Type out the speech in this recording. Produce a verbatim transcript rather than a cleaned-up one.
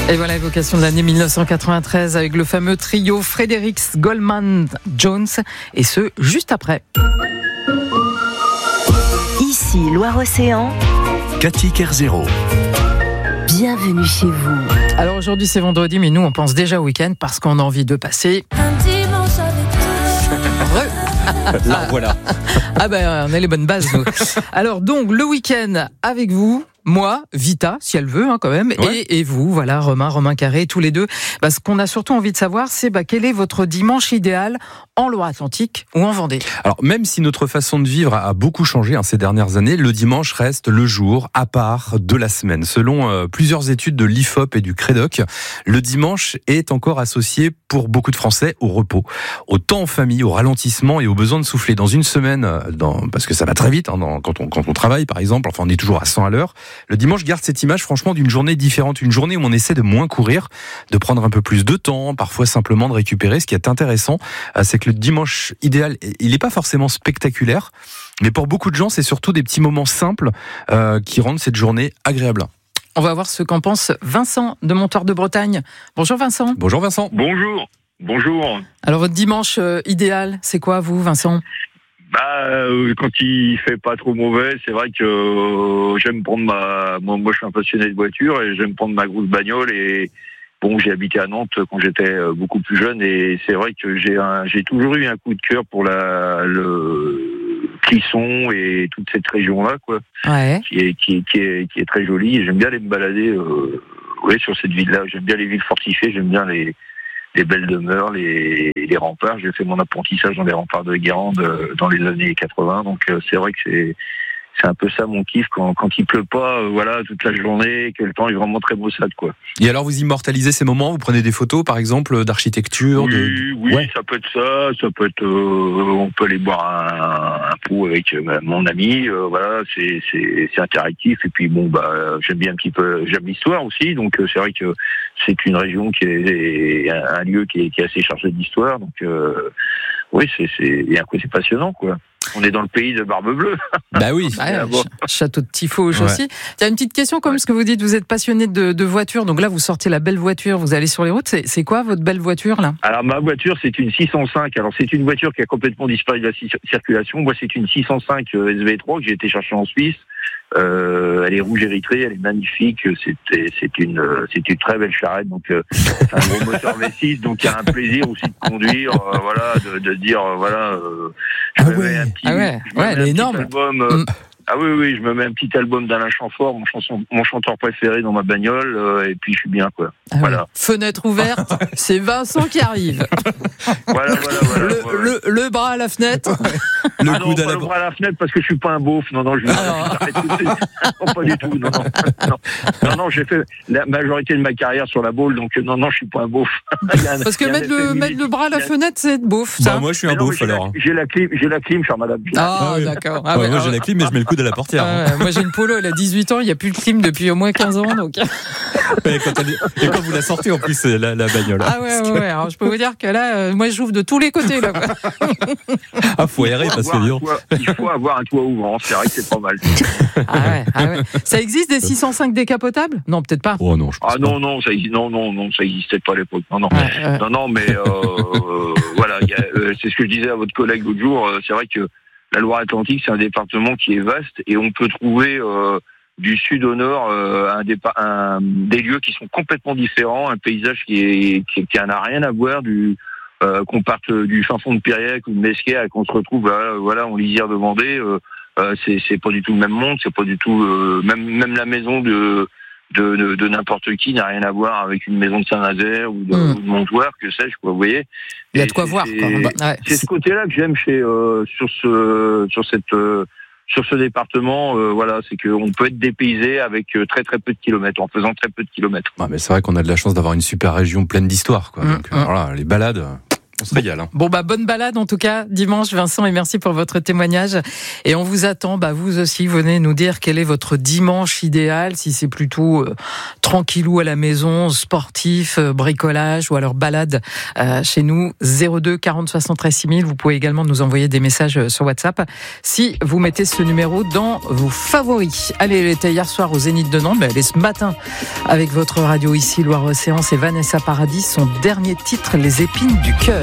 Et voilà l'évocation de l'année mille neuf cent quatre-vingt-treize avec le fameux trio Fredericks, Goldman, Jones, et ce, juste après. Ici, Loire-Océan. Cathy Kerzero. Bienvenue chez vous. Alors aujourd'hui c'est vendredi, mais nous on pense déjà au week-end parce qu'on a envie de passer Un dimanche avec heureux. Là, voilà. Ah ben on a les bonnes bases nous. Alors donc le week-end avec vous, moi, Vita, si elle veut hein, quand même, Ouais. et, et vous, voilà, Romain, Romain Carré, tous les deux. Bah, ce qu'on a surtout envie de savoir, c'est bah, quel est votre dimanche idéal en Loire-Atlantique ou en Vendée. Alors, même si notre façon de vivre a beaucoup changé hein, ces dernières années, le dimanche reste le jour à part de la semaine. Selon euh, plusieurs études de l'I F O P et du Crédoc, le dimanche est encore associé pour beaucoup de Français au repos, au temps en famille, au ralentissement et au besoin de souffler. Dans une semaine, euh, dans, parce que ça va très vite, hein, dans, quand, on, quand on travaille par exemple, enfin on est toujours à cent à l'heure, le dimanche garde cette image franchement d'une journée différente, une journée où on essaie de moins courir, de prendre un peu plus de temps, parfois simplement de récupérer. Ce qui est intéressant, euh, c'est que le dimanche idéal, il n'est pas forcément spectaculaire, mais pour beaucoup de gens, c'est surtout des petits moments simples euh, qui rendent cette journée agréable. On va voir ce qu'en pense Vincent de Montoire de Bretagne. Bonjour Vincent. Bonjour Vincent. Bonjour, bonjour. Alors votre dimanche euh, idéal, c'est quoi vous Vincent ? Bah, euh, quand il fait pas trop mauvais, c'est vrai que euh, j'aime prendre ma. Moi, moi, je suis un passionné de voiture et j'aime prendre ma grosse bagnole. Et bon, j'ai habité à Nantes quand j'étais euh, beaucoup plus jeune et c'est vrai que j'ai un, j'ai toujours eu un coup de cœur pour la le Clisson et toute cette région-là, quoi, Ouais. qui est qui est qui est qui est très jolie. Et j'aime bien aller me balader, euh, ouais, sur cette ville-là. J'aime bien les villes fortifiées. J'aime bien les les belles demeures, les, les remparts. J'ai fait mon apprentissage dans les remparts de Guérande euh, dans les années quatre-vingts, donc euh, c'est vrai que c'est c'est un peu ça mon kiff quand quand il pleut pas, euh, voilà, toute la journée, que le temps est vraiment très maussade, quoi. Et alors vous immortalisez ces moments, vous prenez des photos par exemple d'architecture, Oui, de... oui, Ouais. ça peut être ça, ça peut être, euh, on peut aller boire un, un pot avec euh, mon ami, euh, voilà, c'est c'est c'est interactif et puis bon bah j'aime bien un petit peu, j'aime l'histoire aussi, donc euh, c'est vrai que c'est une région qui est un, un lieu qui est, qui est assez chargé d'histoire, donc euh, oui c'est c'est et un côté passionnant, quoi. On est dans le pays de Barbe Bleue. Bah oui. Ouais, Ah bon. ch- château de Tifauge Ouais. aussi. Tiens, une petite question comme ce que vous dites, vous êtes passionné de, de voitures, donc là vous sortez la belle voiture, vous allez sur les routes, c'est, c'est quoi votre belle voiture là ? Alors ma voiture c'est une six cent cinq. Alors c'est une voiture qui a complètement disparu de la ci- circulation. Moi c'est une six cent cinq euh, S V trois que j'ai été chercher en Suisse. Euh, elle est rouge érythrée, elle est magnifique. C'était c'est une euh, c'est une très belle charrette. Donc euh, c'est un gros moteur V six. Donc il y a un plaisir aussi de conduire. Euh, voilà, de, de dire euh, voilà. Euh, je Ah me ouais. mets un petit, Ah ouais, je me ouais, mets elle un est petit énorme. album, euh, Mm. Ah oui, oui, je me mets un petit album d'Alain Chamfort, mon chanson, mon chanteur préféré dans ma bagnole, euh, et puis je suis bien, quoi. Ah ouais. Voilà. Fenêtre ouverte, c'est Vincent qui arrive. Voilà, voilà, voilà. Le, ouais, ouais. le, le bras à la fenêtre. Le Ah non, coude à pas la le bras à la fenêtre parce que je suis pas un beauf. Non, non, je vais Alors. j'arrête tout de suite. Non, pas du tout. Non, non, non, non, non, j'ai fait la majorité de ma carrière sur la boule, donc euh, non, non, je suis pas un beauf. Il y a un- Parce que il y a un mettre le, effet mettre le bras à la il y a- fenêtre, c'est être beauf, ça. Bah moi je suis un Mais non, mais beauf j'ai la- alors. J'ai la clim, j'ai la clim, chère madame. J'ai la- Ah, Ah oui. d'accord. Ah, Ah ouais, moi j'ai alors- la clim mais je mets le coude à la portière. hein. Ouais, moi j'ai une polo, elle a dix-huit ans, il n'y a plus de clim depuis au moins quinze ans. Donc... Et, quand elle- et quand vous la sortez en plus euh, la, la bagnole. Ah ouais, ouais, ouais. Alors je peux vous dire que là, euh, moi je j'ouvre de tous les côtés. Là, quoi. Ah faut aérer Il faut parce que avoir un disons. toit- il faut avoir un toit ouvrant, c'est vrai que c'est pas mal. Ah ouais, ah ouais. Ça existe des six cent cinq décapotables ? Non, peut-être pas. Oh non, je pense Ah non, non, ça, exi- non, non, non, ça existait pas à l'époque. Non, non. Ouais, ouais. Non, non, mais euh, euh, voilà, il y a, euh, c'est ce que je disais à votre collègue l'autre jour. euh, c'est vrai que la Loire-Atlantique, c'est un département qui est vaste et on peut trouver euh, du sud au nord euh, un, dépa- un des lieux qui sont complètement différents, un paysage qui est qui, qui n'a rien à voir du euh, qu'on parte du fin fond de Piriac ou de Mesquer, qu'on se retrouve voilà, voilà en lisière de Vendée. Euh, euh, c'est c'est pas du tout le même monde, c'est pas du tout euh, même même la maison de de, de, de n'importe qui n'a rien à voir avec une maison de Saint-Nazaire ou de, Mm. ou de Montoire, que sais-je, quoi, vous voyez. Il y a Et de quoi c'est- voir. c'est- Quoi. Bah, ouais. C'est ce côté-là que j'aime chez euh, sur ce sur cette euh, sur ce département. Euh, voilà, c'est qu'on peut être dépaysé avec euh, très très peu de kilomètres, en faisant très peu de kilomètres. Ah, mais c'est vrai qu'on a de la chance d'avoir une super région pleine d'histoire quoi. Mm, Donc euh, mm. voilà, les balades. On se régale. Hein. Bon, bah, bonne balade en tout cas, dimanche, Vincent, et merci pour votre témoignage. Et on vous attend, bah, vous aussi, venez nous dire quel est votre dimanche idéal, si c'est plutôt euh, tranquillou à la maison, sportif, euh, bricolage, ou alors balade euh, chez nous, zéro deux quarante soixante-treize six mille. Vous pouvez également nous envoyer des messages sur WhatsApp si vous mettez ce numéro dans vos favoris. Allez, elle était hier soir au Zénith de Nantes, mais elle est ce matin avec votre radio ici, Loire-Océan, c'est Vanessa Paradis, son dernier titre, Les épines du cœur.